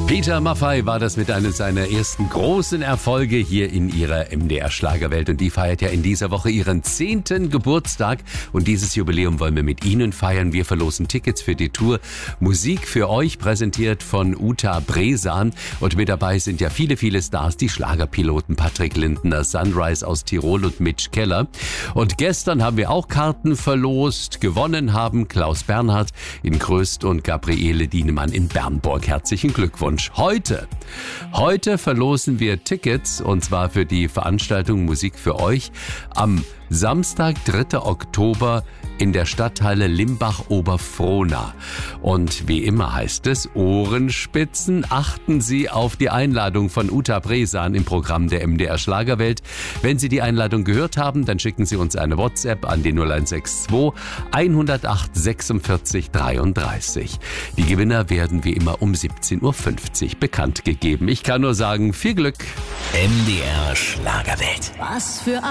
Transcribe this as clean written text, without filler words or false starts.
Peter Maffay war das mit einem seiner ersten großen Erfolge hier in ihrer MDR-Schlagerwelt. Und die feiert ja in dieser Woche ihren 10. Geburtstag. Und dieses Jubiläum wollen wir mit Ihnen feiern. Wir verlosen Tickets für die Tour Musik für euch, präsentiert von Uta Bresan. Und mit dabei sind ja viele, viele Stars. Die Schlagerpiloten Patrick Lindner, Sunrise aus Tirol und Mitch Keller. Und gestern haben wir auch Karten verlost. Gewonnen haben Klaus Bernhard in Gröst und Gabriele Dienemann in Bernburg. Herzlichen Glückwunsch. Heute verlosen wir Tickets, und zwar für die Veranstaltung Musik für euch am Samstag, 3. Oktober in der Stadthalle Limbach-Oberfrohna. Und wie immer heißt es, Ohrenspitzen, achten Sie auf die Einladung von Uta Bresan im Programm der MDR Schlagerwelt. Wenn Sie die Einladung gehört haben, dann schicken Sie uns eine WhatsApp an die 0162 108 46 33. Die Gewinner werden wie immer um 17.50 Uhr bekannt gegeben. Ich kann nur sagen, viel Glück. MDR Schlagerwelt. Was für